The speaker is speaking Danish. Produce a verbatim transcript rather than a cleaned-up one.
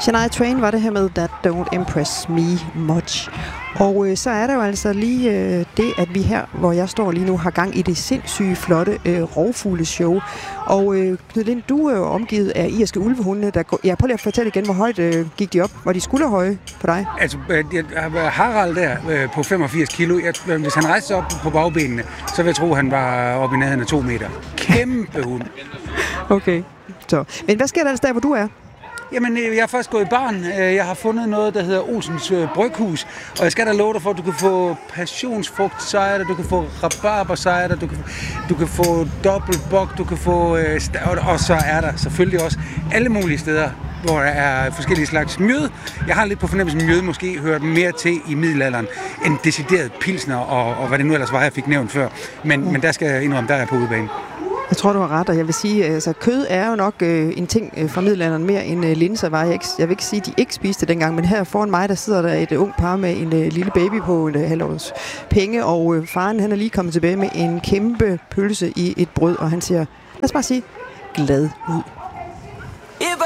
Shania Twain var det her med That Don't Impress Me Much. Og øh, så er der jo altså lige øh, det, at vi her, hvor jeg står lige nu, har gang i det sindssyge, flotte øh, rovfugleshow. Og øh, Knud Lind, du er jo omgivet af irske ulvehunde, der går... Ja, prøv lige at fortælle igen, hvor højt øh, gik de op? Var de skulderhøje på dig? Altså, øh, Harald der øh, på femogfirs kilo, jeg, øh, hvis han rejste op på bagbenene, så vil jeg tro, han var oppe i nærheden af to meter. Kæmpe hund. Okay. Så. Men hvad sker der altså der, hvor du er? Jamen, jeg har først gået i barn. Jeg har fundet noget, der hedder Olsens Bryghus, og jeg skal da love dig for, at du kan få passionsfrugtsejder, du kan få rabarbersejder, du kan, du kan få dobbeltbok, du kan få, og så er der selvfølgelig også alle mulige steder, hvor der er forskellige slags mjød. Jeg har lidt på fornemmelsen, at mjød måske hører mere til i middelalderen end decideret pilsner, og, og hvad det nu ellers var, jeg fik nævnt før. Men, mm. men der skal jeg indrømme, der er jeg på udebane. Jeg tror, du har ret, og jeg vil sige, at altså, kød er jo nok øh, en ting øh, fra middelalderen mere end øh, linser var. Jeg, ikke, jeg vil ikke sige, at de ikke spiste det dengang, men her foran mig, der sidder der et øh, ung par med en øh, lille baby på en øh, halvårs penge, og øh, faren han er lige kommet tilbage med en kæmpe pølse i et brød, og han siger, lad os bare sige, glad ud.